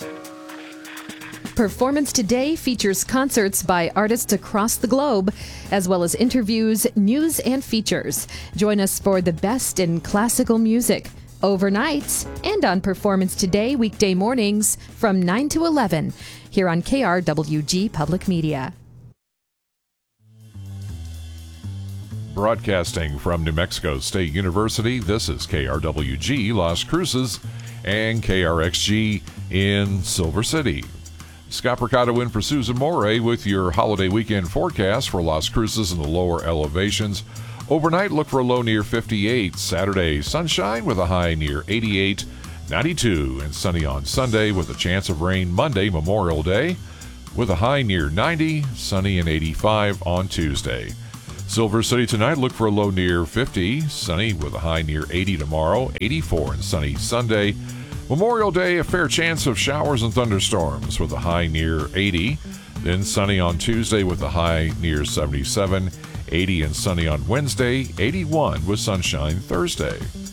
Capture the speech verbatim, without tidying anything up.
Performance Today features concerts by artists across the globe, as well as interviews, news, and features. Join us for the best in classical music, overnights, and on Performance Today weekday mornings from nine to eleven, here on K R W G Public Media. Broadcasting from New Mexico State University, this is K R W G Las Cruces and K R X G in Silver City. Scott Percato in for Susan Moray with your holiday weekend forecast for Las Cruces in the lower elevations. Overnight, look for a low near fifty-eight. Saturday, sunshine with a high near eighty-eight. ninety-two and sunny on Sunday with a chance of rain Monday, Memorial Day, with a high near ninety. Sunny and eighty-five on Tuesday. Silver City tonight, look for a low near fifty. Sunny with a high near eighty tomorrow. eighty-four and sunny Sunday. Memorial Day, a fair chance of showers and thunderstorms with a high near eighty. Then sunny on Tuesday with a high near seventy-seven. eighty and sunny on Wednesday. eighty-one with sunshine Thursday.